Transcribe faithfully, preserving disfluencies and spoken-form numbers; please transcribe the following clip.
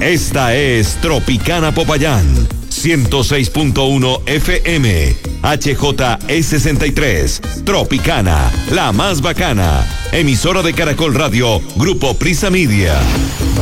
Esta es Tropicana Popayán, ciento seis punto uno F M, H J E sesenta y tres, Tropicana, la más bacana, emisora de Caracol Radio, Grupo Prisa Media.